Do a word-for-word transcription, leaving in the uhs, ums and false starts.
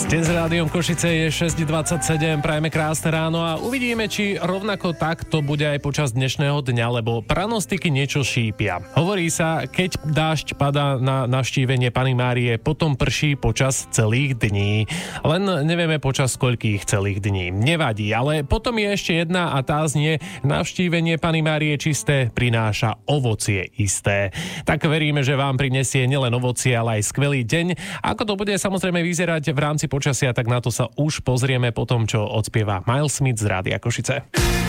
Deň s Rádiom Košice je šesť dvadsaťsedem, prajeme krásne ráno a uvidíme, či rovnako tak to bude aj počas dnešného dňa, lebo pranostiky niečo šípia. Hovorí sa, keď dážď padá na navštívenie Panny Márie, potom prší počas celých dní. Len nevieme počas koľkých celých dní. Nevadí, ale potom je ešte jedna a tá znie: navštívenie Panny Márie čisté prináša ovocie isté. Tak veríme, že vám prinesie nielen ovocie, ale aj skvelý deň. Ako to bude samozrejme vyzerať v rámci počasia, tak na to sa už pozrieme po tom, čo odspieva Miles Smith z Rádia Košice.